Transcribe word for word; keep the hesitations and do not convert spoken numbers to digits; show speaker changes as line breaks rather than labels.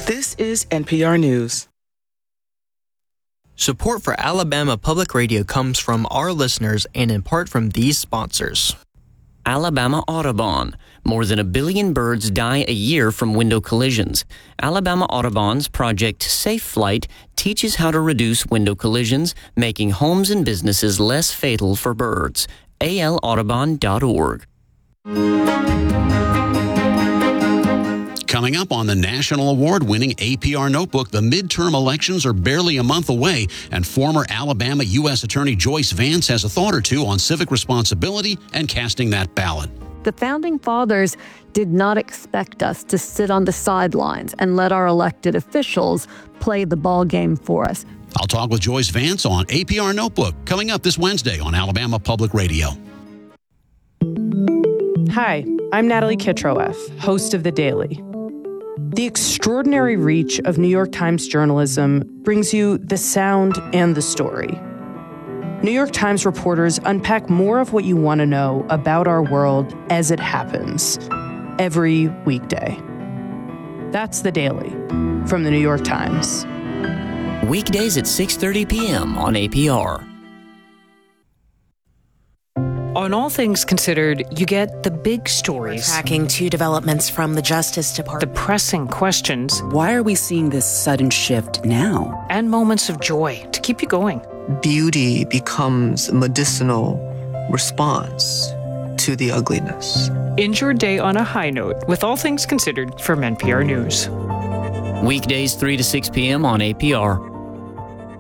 This is N P R News.
Support for Alabama Public Radio comes from our listeners and in part from these sponsors.
Alabama Audubon. More than a billion birds die a year from window collisions. Alabama Audubon's Project Safe Flight teaches how to reduce window collisions, making homes and businesses less fatal for birds. A L audubon dot org.
Coming up on the national award-winning A P R Notebook, the midterm elections are barely a month away, and former Alabama U S Attorney Joyce Vance has a thought or two on civic responsibility and casting that ballot.
The Founding Fathers did not expect us to sit on the sidelines and let our elected officials play the ball game for us.
I'll talk with Joyce Vance on A P R Notebook, coming up this Wednesday on Alabama Public Radio.
Hi, I'm Natalie Kitroeff, host of The Daily. The extraordinary reach of New York Times journalism brings you the sound and the story. New York Times reporters unpack more of what you want to know about our world as it happens, every weekday. That's The Daily from the New York Times.
Weekdays at six thirty p.m. on A P R.
On All Things Considered, you get the big stories.
We're tracking two developments from the Justice Department.
The pressing questions.
Why are we seeing this sudden shift now?
And moments of joy to keep you going.
Beauty becomes a medicinal response to the ugliness.
End your day on a high note with All Things Considered from N P R News.
Weekdays three to six p.m. on A P R.